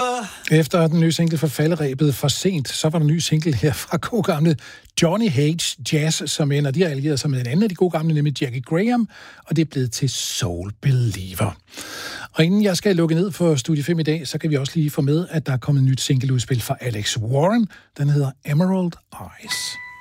Efter den nye single fra falderebet For Sent, så var der en ny single her fra gode gamle Johnny Hates Jazz, som ender. De har allieret sig med en anden af de gode gamle, nemlig Jackie Graham, og det er blevet til Soul Believer. Og inden jeg skal lukke ned for Studie 5 i dag, så kan vi også lige få med, at der er kommet et nyt singleudspil fra Alex Warren. Den hedder Emerald Eyes.